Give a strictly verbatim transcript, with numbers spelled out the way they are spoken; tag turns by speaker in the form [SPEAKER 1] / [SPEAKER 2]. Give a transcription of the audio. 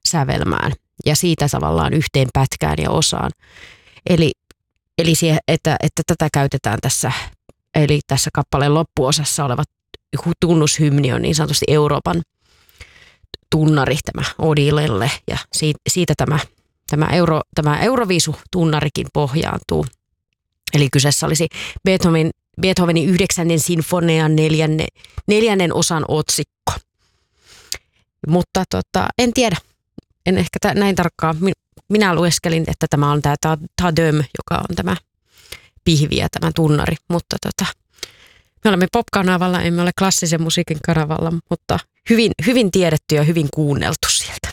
[SPEAKER 1] sävelmään ja siitä tavallaan yhteen pätkään ja osaan. Eli, eli siihen, että, että tätä käytetään tässä, eli tässä kappaleen loppuosassa oleva tunnushymni on niin sanotusti Euroopan tunnari tämä Odilelle ja siitä, siitä tämä, tämä, Euro, tämä Euroviisu-tunnarikin pohjaantuu. Eli kyseessä olisi Beethoven, Beethovenin yhdeksännen sinfonian neljänne, neljännen osan otsikko. Mutta tota, en tiedä, en ehkä t- näin tarkkaan. Minä lueskelin, että tämä on tämä Ta Döm, joka on tämä pihvi ja tämä tunnari. Mutta tota, me olemme pop-kanavalla, emme ole klassisen musiikin kanavalla, mutta hyvin, hyvin tiedetty ja hyvin kuunneltu sieltä.